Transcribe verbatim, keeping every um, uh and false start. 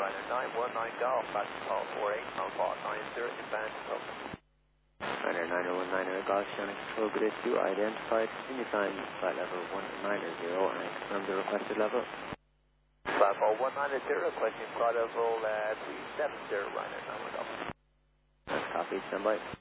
Ryder nine one nine Golf, back to call four eight, Alpha nine zero, advance open. Ryder nine one nine Golf, Shannon Control, good issue, identified, continue climb flight level one nine zero, and confirm the requested level. Flight level one nine zero, requesting flight level uh, three seven zero, Ryder nine one Golf. Copy, stand by.